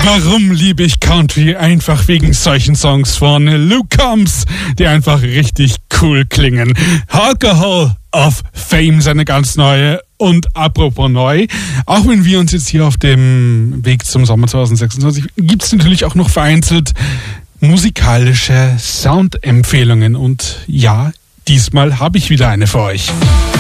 Warum liebe ich Country? Einfach wegen solchen Songs von Luke Combs, die einfach richtig cool klingen. Alcohol of Fame, seine ganz neue. Und apropos neu, auch wenn wir uns jetzt hier auf dem Weg zum Sommer 2026, gibt es natürlich auch noch vereinzelt musikalische Soundempfehlungen. Und ja, diesmal habe ich wieder eine für euch.